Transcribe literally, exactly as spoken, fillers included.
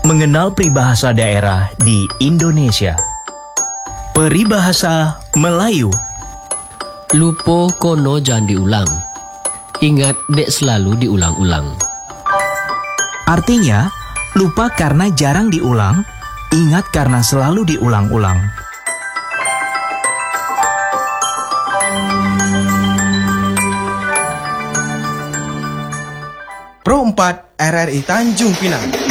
mengenal peribahasa daerah di Indonesia. Peribahasa Melayu. Lupo kono jangan diulang. Ingat dek selalu diulang-ulang. Artinya, lupa karena jarang diulang, ingat karena selalu diulang-ulang. Pro empat R R I Tanjung Pinang.